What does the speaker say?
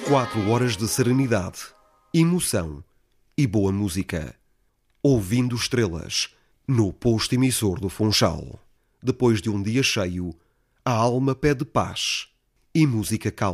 4 horas de serenidade, emoção e boa música. Ouvindo estrelas, no posto emissor do Funchal. Depois de um dia cheio, a alma pede paz e música calma.